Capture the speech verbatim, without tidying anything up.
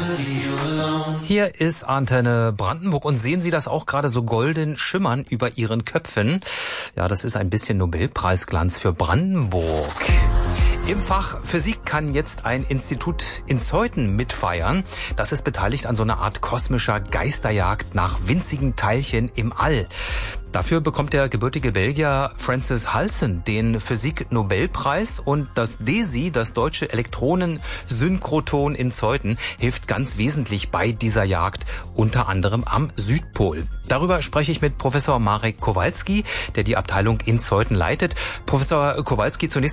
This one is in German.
Hier ist Antenne Brandenburg und sehen Sie das auch gerade so golden schimmern über Ihren Köpfen? Ja, das ist ein bisschen Nobelpreisglanz für Brandenburg. Im Fach Physik kann jetzt ein Institut in Zeuthen mitfeiern. Das ist beteiligt an so einer Art kosmischer Geisterjagd nach winzigen Teilchen im All. Dafür bekommt der gebürtige Belgier Francis Halsen den Physik-Nobelpreis und das D E S I, das deutsche Elektronensynchroton in Zeuthen, hilft ganz wesentlich bei dieser Jagd, unter anderem am Südpol. Darüber spreche ich mit Professor Marek Kowalski, der die Abteilung in Zeuthen leitet. Professor Kowalski, zunächst